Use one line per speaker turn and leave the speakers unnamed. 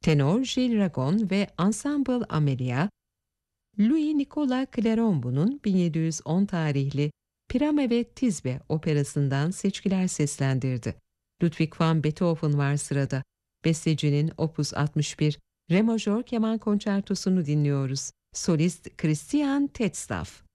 Tenor Gilles Ragon ve Ensemble Amelia, Louis-Nicolas Clérambault'un 1710 tarihli Pirame ve Tizbe operasından seçkiler seslendirdi. Ludwig van Beethoven var sırada. Bestecinin Opus 61 Re majör keman konçertosunu dinliyoruz. Solist Christian Tetzlaff.